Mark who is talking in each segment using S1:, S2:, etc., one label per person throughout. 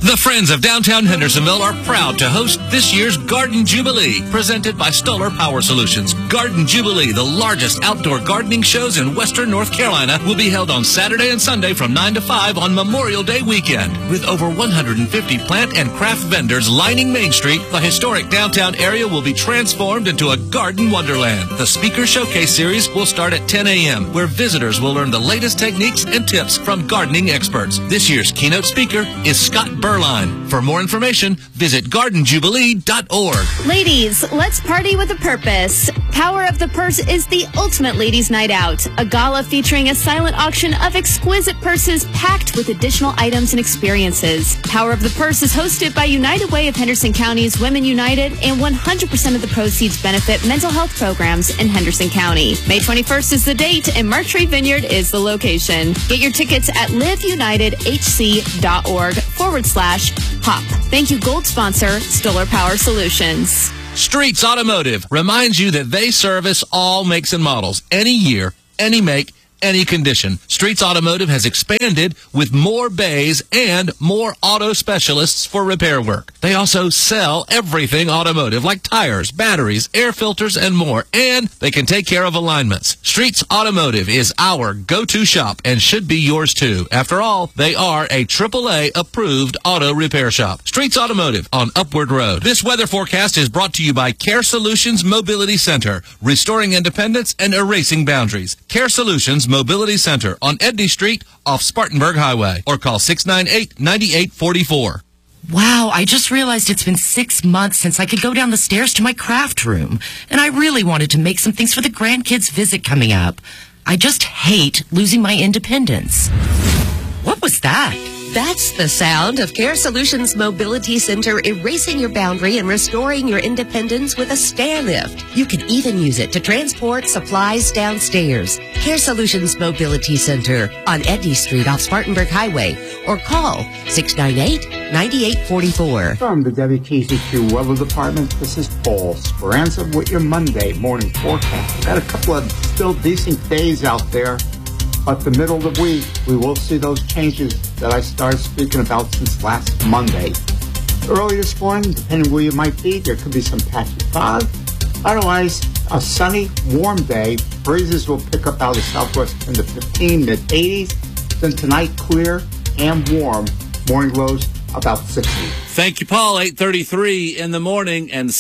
S1: The Friends of Downtown Hendersonville are proud to host this year's Garden Jubilee, presented by Stoller Power Solutions. Garden Jubilee, the largest outdoor gardening shows in western North Carolina, will be held on Saturday and Sunday from 9 to 5 on Memorial Day weekend. With over 150 plant and craft vendors lining Main Street, the historic downtown area will be transformed into a garden wonderland. The Speaker Showcase Series will start at 10 a.m., where visitors will learn the latest techniques and tips from gardening experts. This year's keynote speaker is Scott Berline. For more information, visit gardenjubilee.org.
S2: Ladies, let's party with a purpose. Power of the Purse is the ultimate ladies' night out. A gala featuring a silent auction of exquisite purses packed with additional items and experiences. Power of the Purse is hosted by United Way of Henderson County's Women United, and 100% of the proceeds benefit mental health programs in Henderson County. May 21st is the date, and Marktree Vineyard is the location. Get your tickets at liveunitedhc.org/pop. Thank you, gold sponsor, Stoller Power Solutions.
S1: Streets Automotive reminds you that they service all makes and models, any year, any make, any condition. Streets Automotive has expanded with more bays and more auto specialists for repair work. They also sell everything automotive, like tires, batteries, air filters, and more. And they can take care of alignments. Streets Automotive is our go-to shop and should be yours too. After all, they are a AAA approved auto repair shop. Streets Automotive on Upward Road. This weather forecast is brought to you by Care Solutions Mobility Center, restoring independence and erasing boundaries. Care Solutions Mobility Center on Edney Street off Spartanburg Highway, or call 698-9844.
S3: Wow, I just realized it's been 6 months since I could go down the stairs to my craft room, and I really wanted to make some things for the grandkids' visit coming up. I just hate losing my independence. What was that?
S4: That's the sound of Care Solutions Mobility Center erasing your boundary and restoring your independence with a stair lift. You can even use it to transport supplies downstairs. Care Solutions Mobility Center on Edney Street off Spartanburg Highway, or call 698-9844.
S5: From the WKZQ Weather Department, this is Paul Speranza with your Monday morning forecast. We've got a couple of still decent days out there. But the middle of the week, we will see those changes that I started speaking about since last Monday. Early this morning, depending where you might be, there could be some patchy fog. Otherwise, a sunny, warm day. Breezes will pick up out of the southwest in the 15, mid-80s. Then tonight, clear and warm. Morning lows about 60.
S6: Thank you, Paul. 8:33 in the morning and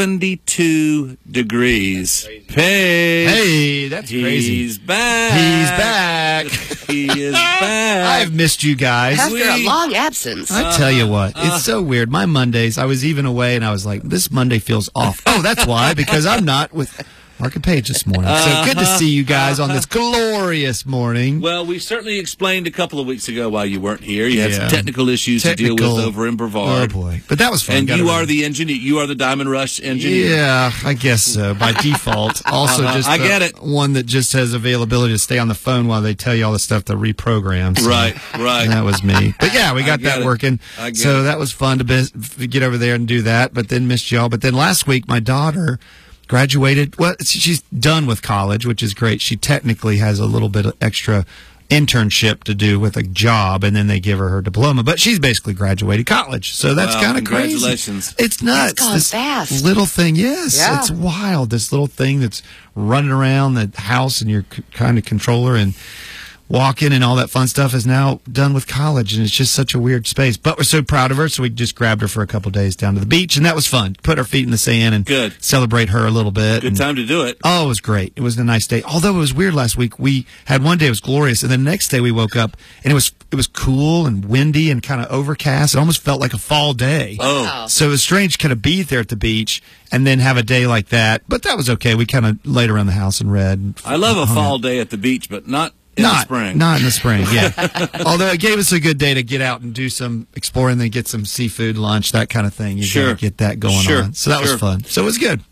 S6: 72 degrees.
S7: Hey, that's crazy.
S6: He's back.
S7: He's back.
S6: He is back.
S7: I've missed you guys.
S4: After a long absence.
S7: I tell you what, it's so weird. My Mondays, I was even away, and I was like, this Monday feels off. Oh, that's why, because I'm not with Mark and Paige this morning. So good to see you guys on this glorious morning.
S6: Well, we certainly explained a couple of weeks ago why you weren't here. You had some technical issues to deal with over in Brevard.
S7: Oh, boy. But that was fun.
S6: And you are the engineer. You are the Diamond Rush engineer.
S7: Yeah, I guess so, by default. Also, just
S6: I get it.
S7: One that just has availability to stay on the phone while they tell you all the stuff to reprogram. So
S6: right.
S7: That was me. But yeah, we got that working. So that was fun to get over there and do that, but then missed y'all. But then last week, my daughter graduated. Well, she's done with college, which is great. She technically has a little bit of extra internship to do with a job, and then they give her diploma. But she's basically graduated college, so that's kind of crazy.
S6: Congratulations.
S7: It's nuts.
S4: It's gone
S7: this
S4: fast.
S7: Little thing, yes.
S4: Yeah.
S7: It's wild. This little thing that's running around the house, and your kind of controller and walking and all that fun stuff is now done with college, and it's just such a weird space. But we're so proud of her, so we just grabbed her for a couple of days down to the beach, and that was fun. Put our feet in the sand and celebrate her a little bit.
S6: Good time to do it.
S7: Oh, it was great. It was a nice day. Although it was weird last week. We had one day it was glorious, and then the next day we woke up, and it was cool and windy and kind of overcast. It almost felt like a fall day.
S6: Oh.
S7: So it was strange kind of be there at the beach and then have a day like that. But that was okay. We kind of laid around the house and read.
S6: I love a fall day at the beach, but not in the spring.
S7: Not in the spring, yeah. Although it gave us a good day to get out and do some exploring, then get some seafood lunch, that kind of thing. You gotta get that going on. So that was fun. So it was good.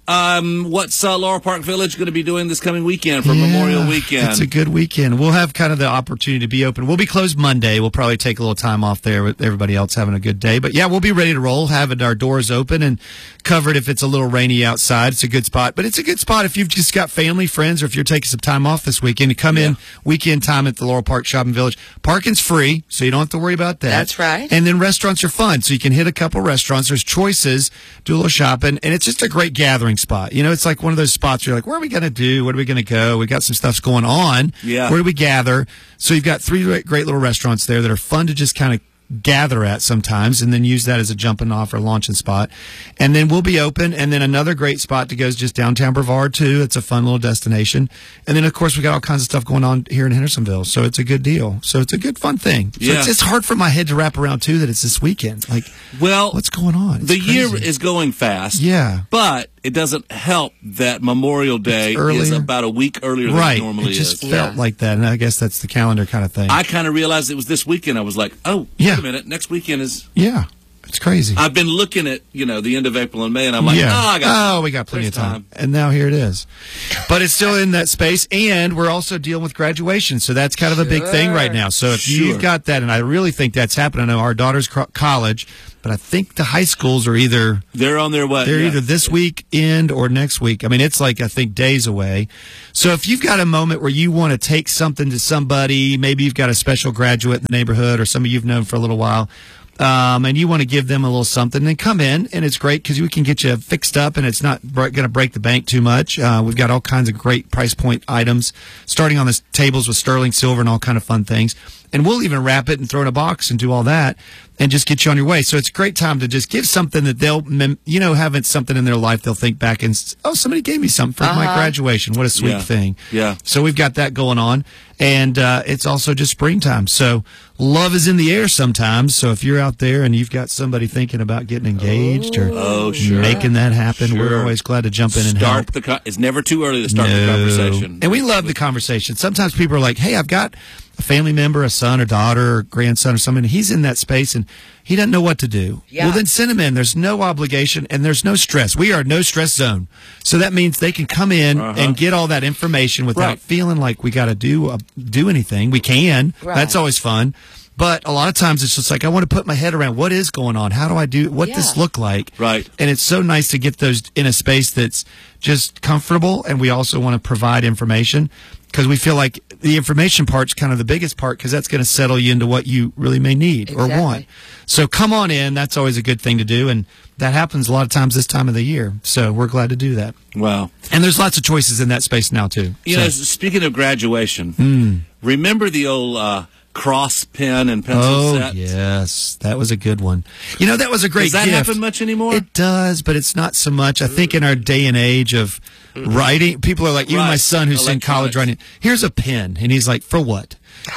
S6: What's Laurel Park Village going to be doing this coming weekend for Memorial Weekend?
S7: It's a good weekend. We'll have kind of the opportunity to be open. We'll be closed Monday. We'll probably take a little time off there with everybody else having a good day. But yeah, we'll be ready to roll, having our doors open and covered if it's a little rainy outside. It's a good spot. But it's a good spot if you've just got family, friends, or if you're taking some time off this weekend to come in weekend time at the Laurel Park Shopping Village. Parking's free, so you don't have to worry about that.
S3: That's right.
S7: And then restaurants are fun, so you can hit a couple restaurants. There's choices, do a little shopping, and it's just a great gathering spot. You know, it's like one of those spots where you're like, where are we going to do? Where are we going to go? We got some stuff's going on.
S6: Yeah.
S7: Where do we gather? So you've got 3 great little restaurants there that are fun to just kind of gather at sometimes and then use that as a jumping off or launching spot. And then we'll be open. And then another great spot to go is just downtown Brevard too. It's a fun little destination. And then of course we got all kinds of stuff going on here in Hendersonville. So it's a good deal. So it's a good fun thing. So it's hard for my head to wrap around too that it's this weekend. Like, well, what's going on?
S6: The year is going fast.
S7: Yeah.
S6: But it doesn't help that Memorial Day is about a week earlier than it normally is.
S7: It just felt like that. And I guess that's the calendar kind of thing.
S6: I kind of realized it was this weekend. I was like, oh, wait a minute. Next weekend is...
S7: Yeah. It's crazy.
S6: I've been looking at, the end of April and May, and I'm like,
S7: we got plenty of time. And now here it is. But it's still in that space, and we're also dealing with graduation, so that's kind of a big thing right now. So if you've got that, and I really think that's happening. I know our daughter's college, but I think the high schools are either...
S6: They're on their way.
S7: They're either this weekend or next week. I mean, it's like, I think, days away. So if you've got a moment where you want to take something to somebody, maybe you've got a special graduate in the neighborhood or somebody you've known for a little while, and you want to give them a little something, then come in, and it's great because we can get you fixed up, and it's not going to break the bank too much. We've got all kinds of great price point items, starting on the tables with sterling silver and all kind of fun things. And we'll even wrap it and throw it in a box and do all that and just get you on your way. So it's a great time to just give something that they'll, having something in their life, they'll think back and, somebody gave me something for my graduation. What a sweet thing.
S6: Yeah.
S7: So we've got that going on. And it's also just springtime. So love is in the air sometimes. So if you're out there and you've got somebody thinking about getting engaged or making that happen, we're always glad to jump in and help.
S6: It's never too early to start the conversation.
S7: And we love the conversation. Sometimes people are like, hey, I've got a family member, a son or daughter or grandson or something, and he's in that space and he doesn't know what to do. Yeah. Well, then send him in. There's no obligation and there's no stress. We are a no stress zone. So that means they can come in and get all that information without feeling like we got to do anything. We can. Right. That's always fun. But a lot of times it's just like, I want to put my head around what is going on. How do I do what this look like?
S6: Right.
S7: And it's so nice to get those in a space that's just comfortable. And we also want to provide information because we feel like the information part's kind of the biggest part because that's going to settle you into what you really may need or want. So come on in. That's always a good thing to do. And that happens a lot of times this time of the year. So we're glad to do that.
S6: Wow.
S7: And there's lots of choices in that space now, too.
S6: Speaking of graduation, remember the old cross pen and pencil set?
S7: Oh, yes. That was a good one. That was a great gift.
S6: Does that happen much anymore?
S7: It does, but it's not so much. I think in our day and age of writing, people are like, even my son who's in college writing, here's a pen. And he's like, for what?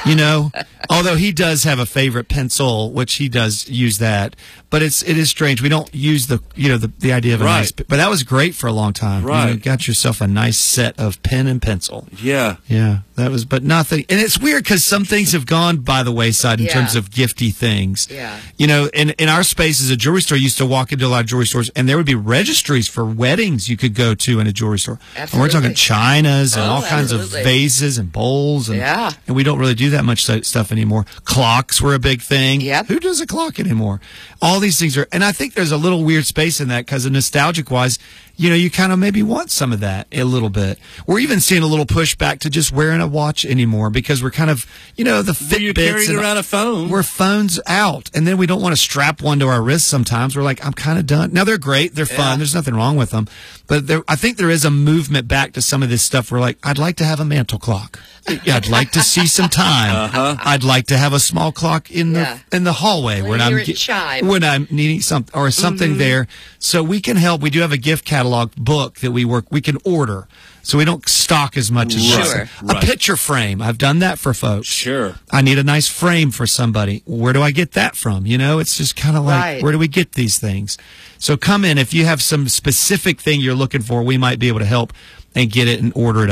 S7: Although he does have a favorite pencil, which he does use that, but it is strange. We don't use the idea of a nice, but that was great for a long time.
S6: Right.
S7: You got yourself a nice set of pen and pencil.
S6: Yeah.
S7: Yeah. That was, but nothing. And it's weird because some things have gone by the wayside in terms of gifty things.
S3: Yeah.
S7: In our space as a jewelry store, you used to walk into a lot of jewelry stores and there would be registries for weddings you could go to in a jewelry store.
S3: Absolutely.
S7: And we're talking chinas and all kinds of vases and bowls. And we don't really do that much stuff anymore. Clocks were a big thing.
S3: Yep.
S7: Who does a clock anymore? All these things are, and I think there's a little weird space in that because of nostalgic wise, you kind of maybe want some of that a little bit. We're even seeing a little pushback to just wearing a watch anymore because we're kind of, the Fitbits.
S6: You're carrying around a phone.
S7: We're phones out, and then we don't want to strap one to our wrist sometimes. We're like, I'm kind of done. Now, they're great. They're fun. There's nothing wrong with them. But I think there is a movement back to some of this stuff. We're like, I'd like to have a mantle clock. I'd like to see some time. I'd like to have a small clock in the hallway when I'm needing something or something there. So we can help. We do have a gift catalog book that we can order. So we don't stock as much as a picture frame. I've done that for folks.
S6: Sure.
S7: I need a nice frame for somebody. Where do I get that from? It's just kind of like, where do we get these things? So come in. If you have some specific thing you're looking for, we might be able to help and get it and order it up.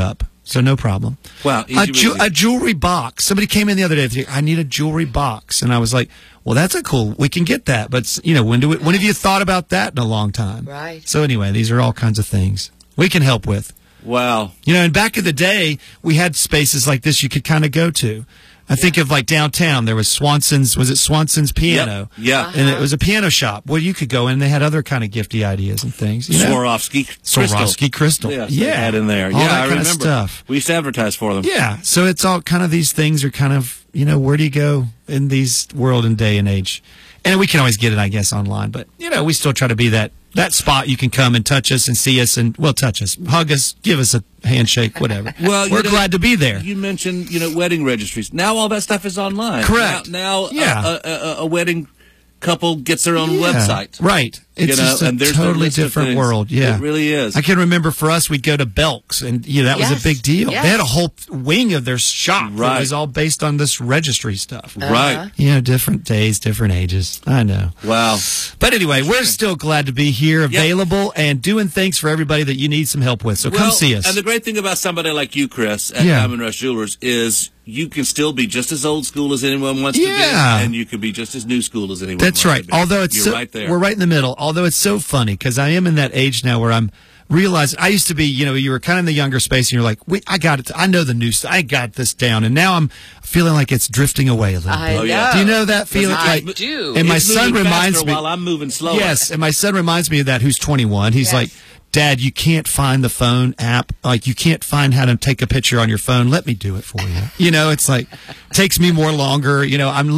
S7: so no problem.
S6: Wow.
S7: A jewelry box. Somebody came in the other day. I need a jewelry box, and I was like, well, that's we can get that. But when have you thought about that in a long time?
S4: Right.
S7: So anyway, these are all kinds of things we can help with.
S6: Wow.
S7: And back in the day, we had spaces like this you could kind of go to. I think of like downtown, there was Swanson's Piano?
S6: Yep. Yeah.
S7: And it was a piano shop where you could go in and they had other kind of gifty ideas and things. Swarovski Crystal.
S6: Yeah. They had in there.
S7: All that
S6: I
S7: kind
S6: remember.
S7: Of stuff.
S6: We used to advertise for them.
S7: Yeah. So it's all kind of these things are kind of, where do you go in these world and day and age? And we can always get it, I guess, online. But, we still try to be that spot you can come and touch us and see us and, touch us, hug us, give us a handshake, whatever.
S6: Well,
S7: we're glad to be there.
S6: You mentioned, wedding registries. Now all that stuff is online.
S7: Correct.
S6: Now a wedding couple gets their own website.
S7: Right. It's just a totally different world. Yeah.
S6: It really is.
S7: I can remember for us, we'd go to Belk's, and that was a big deal.
S4: Yes.
S7: They had a whole wing of their shop
S6: Right.
S7: that was all based on this registry stuff.
S6: Right.
S7: Different days, different ages. I know.
S6: Wow.
S7: But anyway, we're still glad to be here, available, and doing things for everybody that you need some help with. So come see us.
S6: And the great thing about somebody like you, Chris, at Diamond Rush Jewelers is you can still be just as old school as anyone wants to be, and you can be just as new school as anyone wants
S7: right.
S6: to be.
S7: Although it's
S6: right there.
S7: We're right in the middle. Although it's so funny because I am in that age now where I'm realizing I used to be, you were kind of in the younger space and you're like, I got it. I know the new stuff. I got this down. And now I'm feeling like it's drifting away a little bit.
S4: I know.
S7: Do you know that feeling?
S4: I do.
S7: And my
S6: It's
S7: son
S6: moving
S7: reminds
S6: faster
S7: me.
S6: while I'm moving slower.
S7: Yes. And my son reminds me of that, who's 21. He's like, Dad, you can't find the phone app. Like, you can't find how to take a picture on your phone. Let me do it for you. It's like, takes me more longer. I'm